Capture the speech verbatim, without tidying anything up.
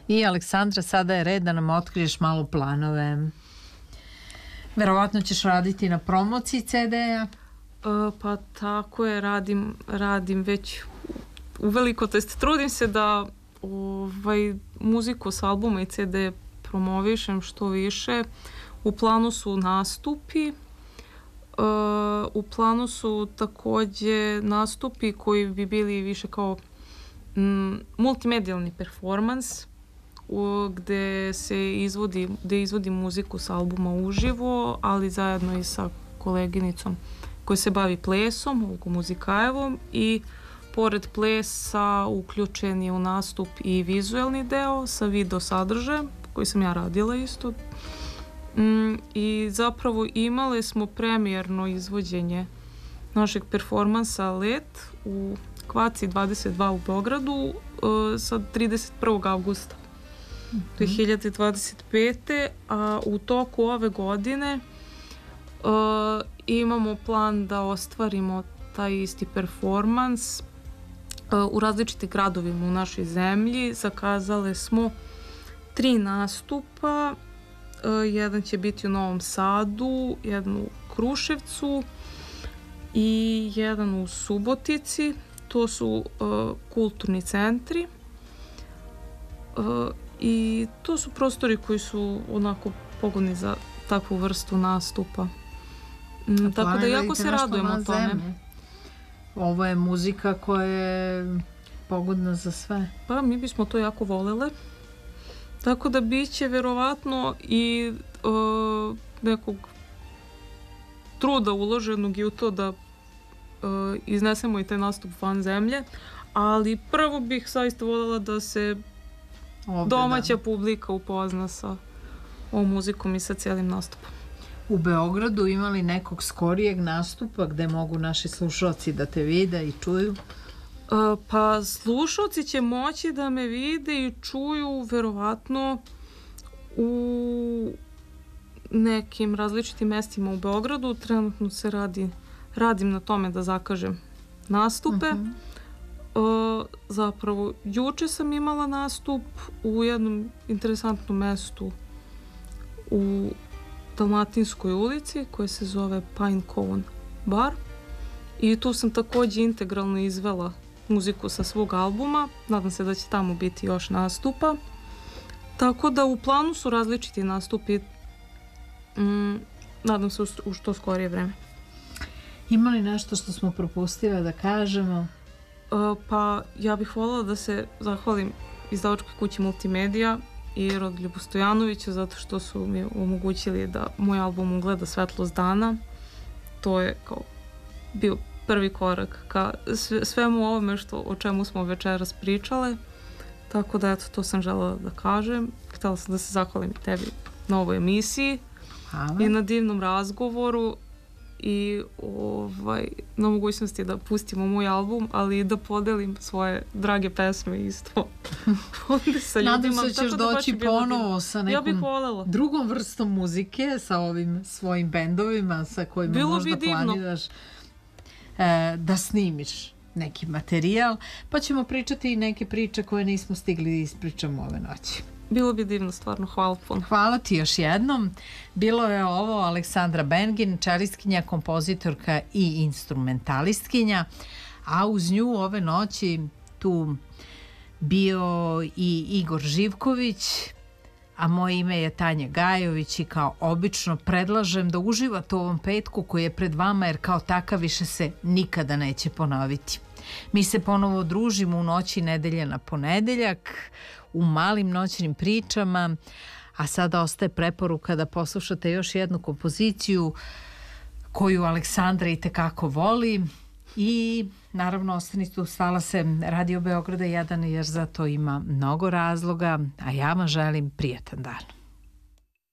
I Aleksandra, sada je red da nam otkriješ malo planove. Verovatno ćeš raditi na promociji ce de-a? Uh, pa tako je, radim, radim već uveliko, to jest trudim se da ovaj, muziku s albuma i ce de promovišem što više. U planu su nastupi, uh, u planu su takođe nastupi koji bi bili više kao mm, multimedijalni performans, u, gde se izvodi, gde izvodi muziku s albuma uživo, ali zajedno i sa koleginicom koja se bavi plesom, Olgom Muzikajevom, i pored plesa uključen je u nastup i vizuelni deo sa video sadržajem koji sam ja radila isto. Mm, I zapravo imali smo premijerno izvođenje našeg performansa Let u Kvaci dvadeset dva u Beogradu uh, sa trideset prvog avgusta dve hiljade dvadeset pete. A u toku ove godine uh, imamo plan da ostvarimo taj isti performans uh, u različitim gradovima u našoj zemlji. Zakazale smo tri nastupa. Uh, jedan će biti u Novom Sadu, jedan u Kruševcu i jedan u Subotici. To su uh, kulturni centri uh, i to su prostori koji su onako pogodni za takvu vrstu nastupa. Mm, tako da jako se radujemo tome. Zemlji. Ovo je muzika koja je pogodna za sve. Pa mi bismo to jako volele. Tako da bit će verovatno i uh, nekog truda uloženog i u to da uh, iznesemo i taj nastup van zemlje, ali prvo bih zaista voljela da se ovde, domaća da. publika upozna sa ovom muzikom i sa cijelim nastupom. U Beogradu imali nekog skorijeg nastupa gde mogu naši slušalci da te vide i čuju? Uh, pa slušalci će moći da me vide i čuju verovatno u nekim različitim mestima u Beogradu. Trenutno se radi, radim na tome da zakažem nastupe. Uh-huh. Uh, zapravo, juče sam imala nastup u jednom interesantnom mestu u Dalmatinskoj ulici koje se zove Pine Cone Bar i tu sam takođe integralno izvela muziku sa svog albuma. Nadam se da će tamo biti još nastupa. Tako da u planu su različiti nastupi. Mm, nadam se u što skorije vreme. Ima li nešto što smo propustile da kažemo? Uh, pa ja bih voljela da se zahvalim izdavačkoj kući Multimedija i Rodoljubu Stojanoviću zato što su mi omogućili da moj album ugleda svetlost dana. To je kao bio prvi korak ka svemu ovome što, o čemu smo večeras pričale. Tako da, eto, to sam želela da kažem. Htjela sam da se zahvalim tebi na ovoj emisiji. Hvala. I na divnom razgovoru i ovaj, na mogućnosti da pustimo moj album, ali i da podelim svoje drage pesme isto. Ovdje sa ljudima. Nadam se da ćeš doći da ponovo sa nekom ja drugom vrstom muzike, sa ovim svojim bendovima sa kojima bilo možda bi planiraš da snimiš neki materijal, pa ćemo pričati i neke priče koje nismo stigli da ispričamo ove noći. Bilo bi divno, stvarno, hvala puno. Hvala ti još jednom. Bilo je ovo Aleksandra Bengin, čelistkinja, kompozitorka i instrumentalistkinja, a uz nju ove noći tu bio i Igor Živković, a moje ime je Tanja Gajović i kao obično predlažem da uživate u ovom petku koji je pred vama jer kao takav više se nikada neće ponoviti. Mi se ponovo družimo u noći nedelje na ponedeljak u malim noćnim pričama, a sada ostaje preporuka da poslušate još jednu kompoziciju koju Aleksandra itekako voli i naravno ostanite uz talase Radio Beograda jedan jer za to ima mnogo razloga, a ja vam želim prijatan dan.